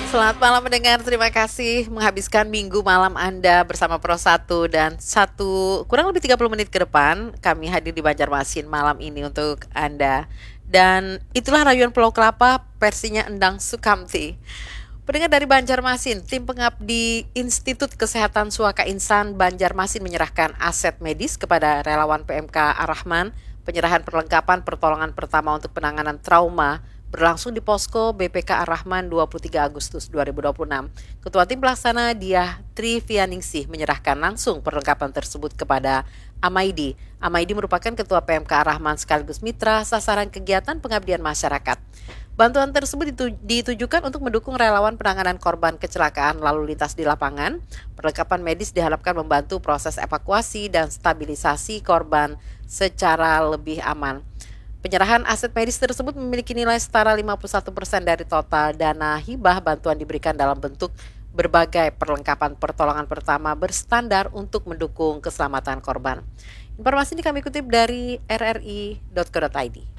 Selamat malam mendengar, terima kasih menghabiskan minggu malam Anda bersama Pro 1 dan kurang lebih 30 menit ke depan kami hadir di Banjarmasin malam ini untuk Anda. Dan itulah rayuan Pulau Kelapa versinya Endang Sukamti. Pendengar dari Banjarmasin, tim pengabdi Institut Kesehatan Suaka Insan Banjarmasin menyerahkan aset medis kepada relawan PMK Ar-Rahman. Penyerahan perlengkapan pertolongan pertama untuk penanganan trauma berlangsung di posko BPK Ar-Rahman 23 Agustus 2026. Ketua Tim Pelaksana Diah Trivianingsih menyerahkan langsung perlengkapan tersebut kepada Amaidi. Amaidi merupakan Ketua PMK Ar-Rahman sekaligus mitra sasaran kegiatan pengabdian masyarakat. Bantuan tersebut ditujukan untuk mendukung relawan penanganan korban kecelakaan lalu lintas di lapangan. Perlengkapan medis diharapkan membantu proses evakuasi dan stabilisasi korban secara lebih aman. Penyerahan aset medis tersebut memiliki nilai setara 51% dari total dana hibah. Bantuan diberikan dalam bentuk berbagai perlengkapan pertolongan pertama berstandar untuk mendukung keselamatan korban. Informasi ini kami kutip dari rri.co.id.